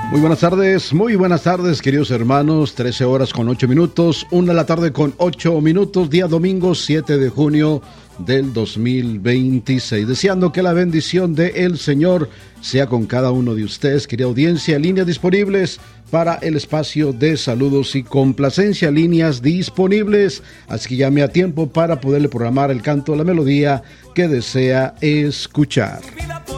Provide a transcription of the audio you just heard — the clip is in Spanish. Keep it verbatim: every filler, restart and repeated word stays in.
Muy buenas tardes, muy buenas tardes, queridos hermanos. trece horas con ocho minutos, una de la tarde con ocho minutos, día domingo siete de junio del dos mil veintiséis. Deseando que la bendición del Señor sea con cada uno de ustedes, querida audiencia. Líneas disponibles para el espacio de saludos y complacencia, líneas disponibles. Así que llame a tiempo para poderle programar el canto, la melodía que desea escuchar.